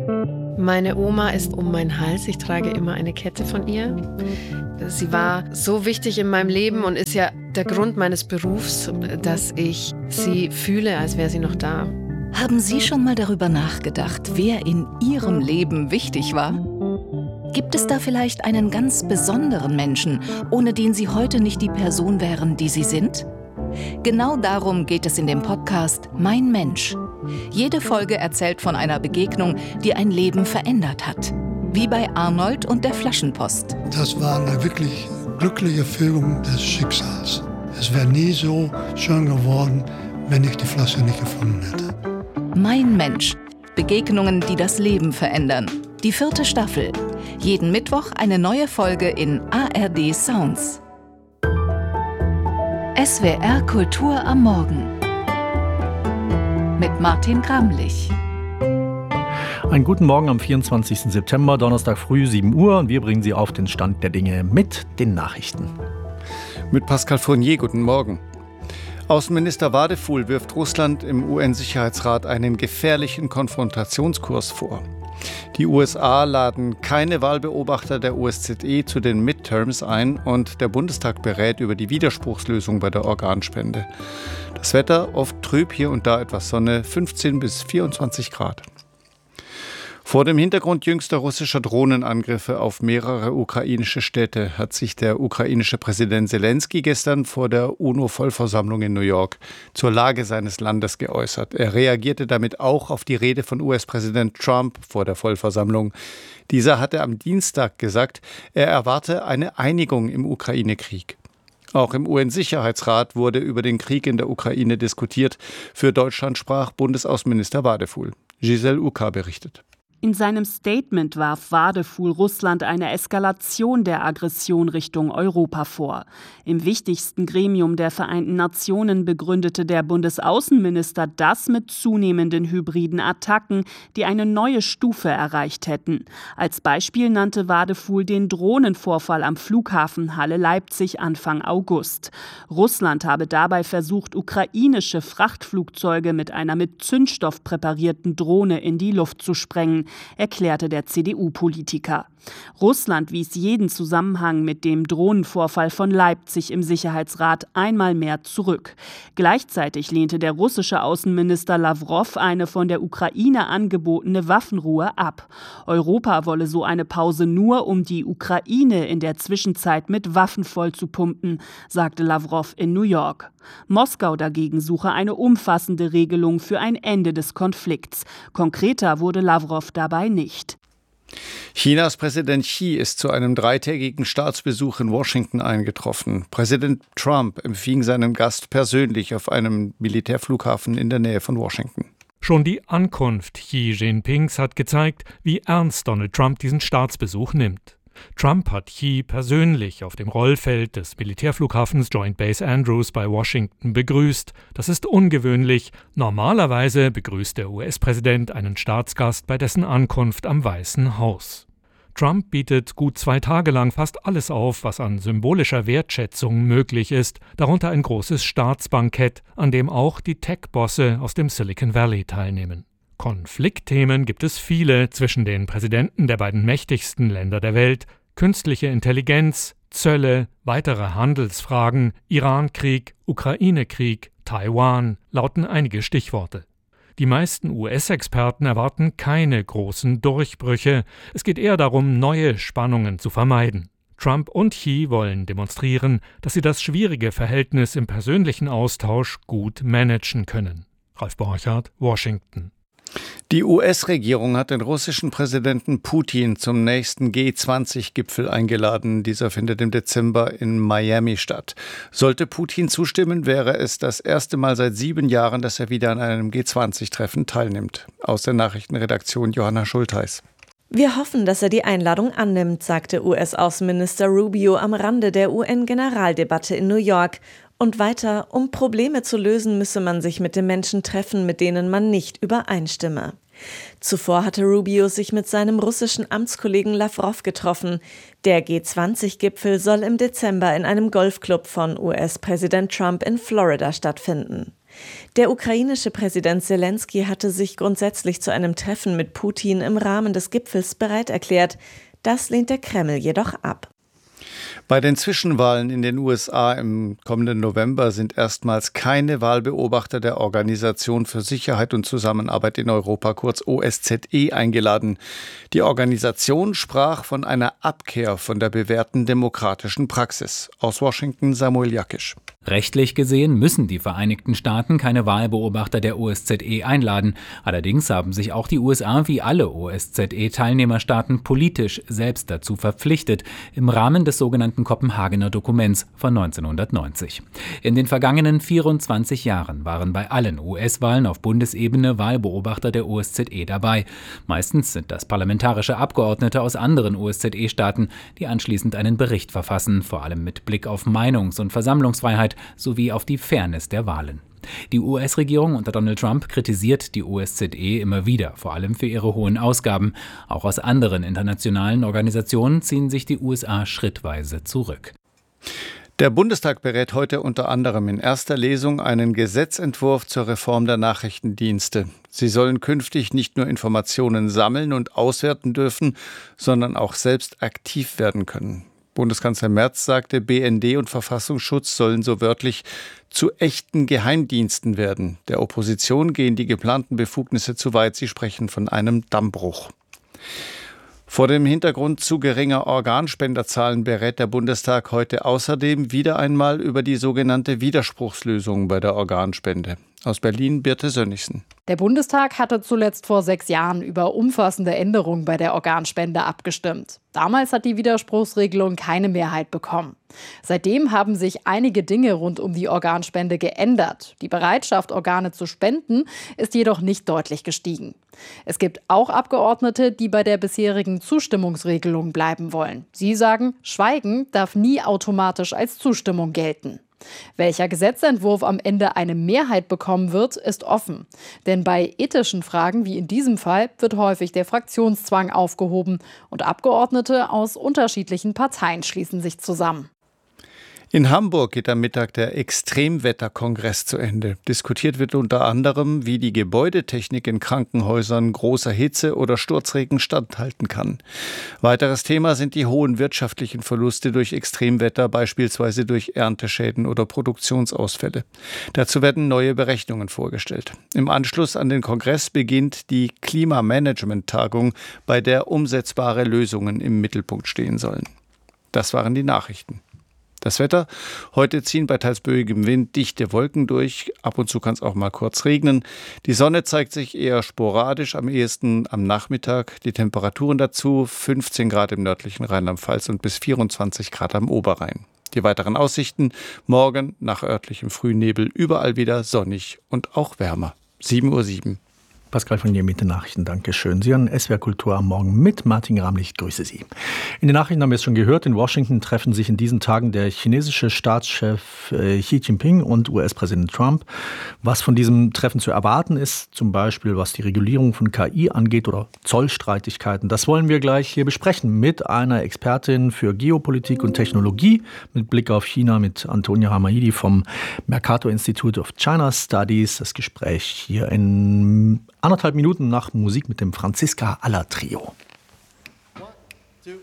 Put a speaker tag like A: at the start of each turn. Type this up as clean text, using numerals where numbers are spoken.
A: Meine Oma ist um meinen Hals. Ich trage immer eine Kette von ihr. Sie war so wichtig in meinem Leben und ist ja der Grund meines Berufs, dass ich sie fühle, als wäre sie noch da.
B: Haben Sie schon mal darüber nachgedacht, wer in Ihrem Leben wichtig war? Gibt es da vielleicht einen ganz besonderen Menschen, ohne den Sie heute nicht die Person wären, die Sie sind? Genau darum geht es in dem Podcast Mein Mensch. Jede Folge erzählt von einer Begegnung, die ein Leben verändert hat. Wie bei Arnold und der Flaschenpost.
C: Das war eine wirklich glückliche Fügung des Schicksals. Es wäre nie so schön geworden, wenn ich die Flasche nicht gefunden hätte.
B: Mein Mensch. Begegnungen, die das Leben verändern. Die 4. Staffel. Jeden Mittwoch eine neue Folge in ARD Sounds. SWR Kultur am Morgen. Mit Martin Gramlich.
D: Einen guten Morgen am 24. September, Donnerstag früh, 7 Uhr. Und wir bringen Sie auf den Stand der Dinge mit den Nachrichten.
E: Mit Pascal Fournier, guten Morgen. Außenminister Wadefuhl wirft Russland im UN-Sicherheitsrat einen gefährlichen Konfrontationskurs vor. Die USA laden keine Wahlbeobachter der OSZE zu den Midterms ein und der Bundestag berät über die Widerspruchslösung bei der Organspende. Das Wetter oft trüb, hier und da etwas Sonne, 15 bis 24 Grad. Vor dem Hintergrund jüngster russischer Drohnenangriffe auf mehrere ukrainische Städte hat sich der ukrainische Präsident Selenskyj gestern vor der UNO-Vollversammlung in New York zur Lage seines Landes geäußert. Er reagierte damit auch auf die Rede von US-Präsident Trump vor der Vollversammlung. Dieser hatte am Dienstag gesagt, er erwarte eine Einigung im Ukraine-Krieg. Auch im UN-Sicherheitsrat wurde über den Krieg in der Ukraine diskutiert. Für Deutschland sprach Bundesaußenminister Wadefuhl. Giselle Uka berichtet.
F: In seinem Statement warf Wadefuhl Russland eine Eskalation der Aggression Richtung Europa vor. Im wichtigsten Gremium der Vereinten Nationen begründete der Bundesaußenminister das mit zunehmenden hybriden Attacken, die eine neue Stufe erreicht hätten. Als Beispiel nannte Wadefuhl den Drohnenvorfall am Flughafen Halle-Leipzig Anfang August. Russland habe dabei versucht, ukrainische Frachtflugzeuge mit einer mit Zündstoff präparierten Drohne in die Luft zu sprengen, erklärte der CDU-Politiker. Russland wies jeden Zusammenhang mit dem Drohnenvorfall von Leipzig im Sicherheitsrat einmal mehr zurück. Gleichzeitig lehnte der russische Außenminister Lawrow eine von der Ukraine angebotene Waffenruhe ab. Europa wolle so eine Pause nur, um die Ukraine in der Zwischenzeit mit Waffen vollzupumpen, sagte Lawrow in New York. Moskau dagegen suche eine umfassende Regelung für ein Ende des Konflikts. Konkreter wurde Lawrow dabei nicht.
E: Chinas Präsident Xi ist zu einem 3-tägigen Staatsbesuch in Washington eingetroffen. Präsident Trump empfing seinen Gast persönlich auf einem Militärflughafen in der Nähe von Washington.
G: Schon die Ankunft Xi Jinpings hat gezeigt, wie ernst Donald Trump diesen Staatsbesuch nimmt. Trump hat Xi persönlich auf dem Rollfeld des Militärflughafens Joint Base Andrews bei Washington begrüßt. Das ist ungewöhnlich. Normalerweise begrüßt der US-Präsident einen Staatsgast bei dessen Ankunft am Weißen Haus. Trump bietet gut 2 Tage lang fast alles auf, was an symbolischer Wertschätzung möglich ist, darunter ein großes Staatsbankett, an dem auch die Tech-Bosse aus dem Silicon Valley teilnehmen. Konfliktthemen gibt es viele zwischen den Präsidenten der beiden mächtigsten Länder der Welt: künstliche Intelligenz, Zölle, weitere Handelsfragen, Iran-Krieg, Ukraine-Krieg, Taiwan lauten einige Stichworte. Die meisten US-Experten erwarten keine großen Durchbrüche. Es geht eher darum, neue Spannungen zu vermeiden. Trump und Xi wollen demonstrieren, dass sie das schwierige Verhältnis im persönlichen Austausch gut managen können. Ralf Borchardt, Washington.
E: Die US-Regierung hat den russischen Präsidenten Putin zum nächsten G20-Gipfel eingeladen. Dieser findet im Dezember in Miami statt. Sollte Putin zustimmen, wäre es das erste Mal seit 7 Jahren, dass er wieder an einem G20-Treffen teilnimmt. Aus der Nachrichtenredaktion Johanna Schultheis.
H: Wir hoffen, dass er die Einladung annimmt, sagte US-Außenminister Rubio am Rande der UN-Generaldebatte in New York. Und weiter, um Probleme zu lösen, müsse man sich mit den Menschen treffen, mit denen man nicht übereinstimme. Zuvor hatte Rubio sich mit seinem russischen Amtskollegen Lawrow getroffen. Der G20-Gipfel soll im Dezember in einem Golfclub von US-Präsident Trump in Florida stattfinden. Der ukrainische Präsident Selenskyj hatte sich grundsätzlich zu einem Treffen mit Putin im Rahmen des Gipfels bereit erklärt. Das lehnt der Kreml jedoch ab.
E: Bei den Zwischenwahlen in den USA im kommenden November sind erstmals keine Wahlbeobachter der Organisation für Sicherheit und Zusammenarbeit in Europa, kurz OSZE, eingeladen. Die Organisation sprach von einer Abkehr von der bewährten demokratischen Praxis. Aus Washington Samuel Jakisch.
I: Rechtlich gesehen müssen die Vereinigten Staaten keine Wahlbeobachter der OSZE einladen. Allerdings haben sich auch die USA wie alle OSZE-Teilnehmerstaaten politisch selbst dazu verpflichtet, im Rahmen des sogenannten Kopenhagener Dokuments von 1990. In den vergangenen 24 Jahren waren bei allen US-Wahlen auf Bundesebene Wahlbeobachter der OSZE dabei. Meistens sind das parlamentarische Abgeordnete aus anderen OSZE-Staaten, die anschließend einen Bericht verfassen, vor allem mit Blick auf Meinungs- und Versammlungsfreiheit sowie auf die Fairness der Wahlen. Die US-Regierung unter Donald Trump kritisiert die OSZE immer wieder, vor allem für ihre hohen Ausgaben. Auch aus anderen internationalen Organisationen ziehen sich die USA schrittweise zurück.
E: Der Bundestag berät heute unter anderem in erster Lesung einen Gesetzentwurf zur Reform der Nachrichtendienste. Sie sollen künftig nicht nur Informationen sammeln und auswerten dürfen, sondern auch selbst aktiv werden können. Bundeskanzler Merz sagte, BND und Verfassungsschutz sollen so wörtlich zu echten Geheimdiensten werden. Der Opposition gehen die geplanten Befugnisse zu weit. Sie sprechen von einem Dammbruch. Vor dem Hintergrund zu geringer Organspenderzahlen berät der Bundestag heute außerdem wieder einmal über die sogenannte Widerspruchslösung bei der Organspende. Aus Berlin Birte Sönnigsen.
J: Der Bundestag hatte zuletzt vor 6 Jahren über umfassende Änderungen bei der Organspende abgestimmt. Damals hat die Widerspruchsregelung keine Mehrheit bekommen. Seitdem haben sich einige Dinge rund um die Organspende geändert. Die Bereitschaft, Organe zu spenden, ist jedoch nicht deutlich gestiegen. Es gibt auch Abgeordnete, die bei der bisherigen Zustimmungsregelung bleiben wollen. Sie sagen, Schweigen darf nie automatisch als Zustimmung gelten. Welcher Gesetzentwurf am Ende eine Mehrheit bekommen wird, ist offen. Denn bei ethischen Fragen wie in diesem Fall wird häufig der Fraktionszwang aufgehoben und Abgeordnete aus unterschiedlichen Parteien schließen sich zusammen.
E: In Hamburg geht am Mittag der Extremwetterkongress zu Ende. Diskutiert wird unter anderem, wie die Gebäudetechnik in Krankenhäusern großer Hitze oder Sturzregen standhalten kann. Weiteres Thema sind die hohen wirtschaftlichen Verluste durch Extremwetter, beispielsweise durch Ernteschäden oder Produktionsausfälle. Dazu werden neue Berechnungen vorgestellt. Im Anschluss an den Kongress beginnt die Klimamanagement-Tagung, bei der umsetzbare Lösungen im Mittelpunkt stehen sollen. Das waren die Nachrichten. Das Wetter: Heute ziehen bei teils böigem Wind dichte Wolken durch. Ab und zu kann es auch mal kurz regnen. Die Sonne zeigt sich eher sporadisch, am ehesten am Nachmittag. Die Temperaturen dazu: 15 Grad im nördlichen Rheinland-Pfalz und bis 24 Grad am Oberrhein. Die weiteren Aussichten: morgen nach örtlichem Frühnebel überall wieder sonnig und auch wärmer. 7:07 Uhr.
D: Pascal Fournier mit den Nachrichten, Dankeschön. Sie hören SWR Kultur am Morgen mit Martin Ramlich. Grüße Sie. In den Nachrichten haben wir es schon gehört, in Washington treffen sich in diesen Tagen der chinesische Staatschef Xi Jinping und US-Präsident Trump. Was von diesem Treffen zu erwarten ist, zum Beispiel was die Regulierung von KI angeht oder Zollstreitigkeiten, das wollen wir gleich hier besprechen mit einer Expertin für Geopolitik und Technologie mit Blick auf China, mit Antonia Hamaidi vom Mercator Institute of China Studies. Das Gespräch hier in 1,5 Minuten nach Musik mit dem Franziska Aller Trio.